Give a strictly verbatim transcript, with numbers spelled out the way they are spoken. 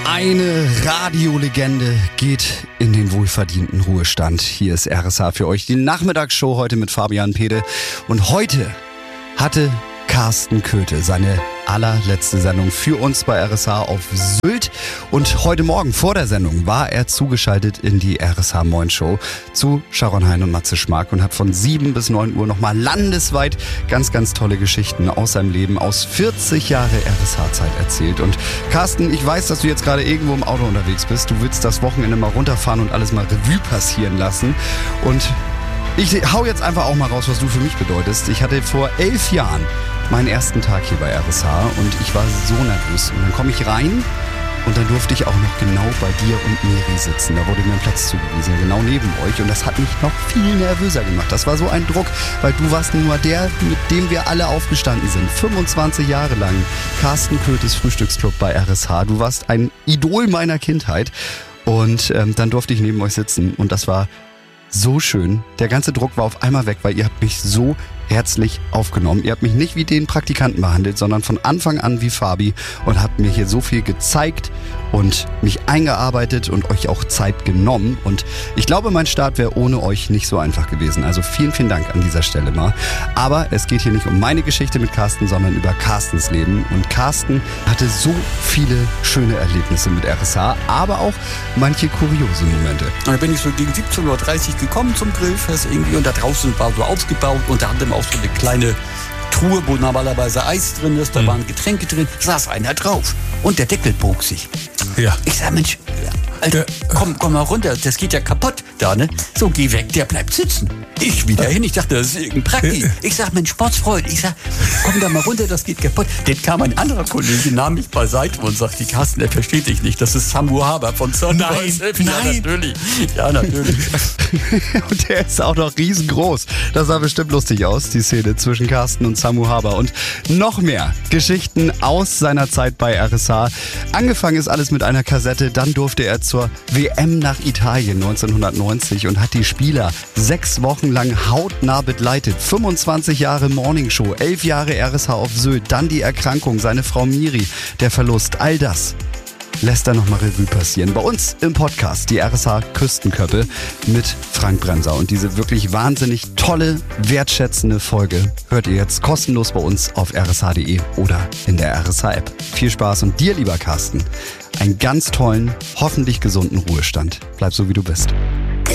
Eine Radiolegende geht in den wohlverdienten Ruhestand. Hier ist R S H für euch, die Nachmittagsshow heute mit Fabian Pede. Und heute hatte Carsten Köthe seine allerletzte Sendung für uns bei R S H auf Sylt. Und heute Morgen vor der Sendung war er zugeschaltet in die R S H Moin Show zu Sharon Hein und Matze Schmark und hat von sieben bis neun Uhr nochmal landesweit ganz, ganz tolle Geschichten aus seinem Leben, aus vierzig Jahre R S H-Zeit erzählt. Und Carsten, ich weiß, dass du jetzt gerade irgendwo im Auto unterwegs bist. Du willst das Wochenende mal runterfahren und alles mal Revue passieren lassen. Und ich hau jetzt einfach auch mal raus, was du für mich bedeutest. Ich hatte vor elf Jahren meinen ersten Tag hier bei R S H und ich war so nervös. Und dann komme ich rein und dann durfte ich auch noch genau bei dir und Miri sitzen. Da wurde mir ein Platz zugewiesen, genau neben euch. Und das hat mich noch viel nervöser gemacht. Das war so ein Druck, weil du warst nun mal der, mit dem wir alle aufgestanden sind. fünfundzwanzig Jahre lang Carsten Köthes Frühstücksclub bei R S H. Du warst ein Idol meiner Kindheit. Und ähm, dann durfte ich neben euch sitzen und das war so schön. Der ganze Druck war auf einmal weg, weil ihr habt mich so herzlich aufgenommen. Ihr habt mich nicht wie den Praktikanten behandelt, sondern von Anfang an wie Fabi und habt mir hier so viel gezeigt und mich eingearbeitet und euch auch Zeit genommen. Und ich glaube, mein Start wäre ohne euch nicht so einfach gewesen. Also vielen, vielen Dank an dieser Stelle mal. Aber es geht hier nicht um meine Geschichte mit Carsten, sondern über Carstens Leben. Und Carsten hatte so viele schöne Erlebnisse mit R S H, aber auch manche kuriose Momente. Da bin ich so gegen siebzehn Uhr dreißig gekommen zum Grillfest irgendwie und da draußen war so aufgebaut und da hatten wir auch so eine kleine Truhe, wo normalerweise Eis drin ist, da mhm. waren Getränke drin, saß einer drauf und der Deckel bog sich. Ja. Ich sag, Mensch, Alter, komm, komm mal runter, das geht ja kaputt da, ne? So, geh weg, der bleibt sitzen. Ich wieder hin, ich dachte, das ist irgendein Prakti. Ich sag, Mensch, Sportsfreund, ich sag, komm da mal runter, das geht kaputt. Dann kam ein anderer Kollege, nahm mich beiseite und sagte, Carsten, der versteht dich nicht, das ist Samu Haber von Sunrise. Nein, ja, nein. natürlich. Ja, natürlich. Und der ist auch noch riesengroß. Das sah bestimmt lustig aus, die Szene zwischen Carsten und Samu Haber. Und noch mehr Geschichten aus seiner Zeit bei R S H. Angefangen ist alles mit einer Kassette, dann durfte er zur W M nach Italien neunzehnhundertneunzig und hat die Spieler sechs Wochen lang hautnah begleitet. fünfundzwanzig Jahre Morningshow, elf Jahre R S H auf Sylt, dann die Erkrankung, seine Frau Miri, der Verlust, all das lässt er nochmal Revue passieren. Bei uns im Podcast die R S H Küstenköppe mit Frank Bremser. Und diese wirklich wahnsinnig tolle, wertschätzende Folge hört ihr jetzt kostenlos bei uns auf r s h punkt d e oder in der R S H-App. Viel Spaß und dir, lieber Carsten, einen ganz tollen, hoffentlich gesunden Ruhestand. Bleib so, wie du bist.